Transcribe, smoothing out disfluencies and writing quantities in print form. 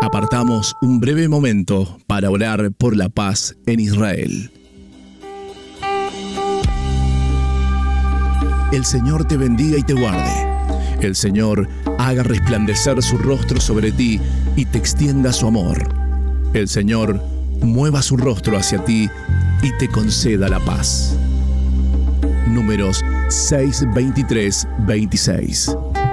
apartamos un breve momento para orar por la paz en Israel. El Señor te bendiga y te guarde. El Señor haga resplandecer su rostro sobre ti y te extienda su amor. El Señor mueva su rostro hacia ti y te conceda la paz. Números 6, 23, 26.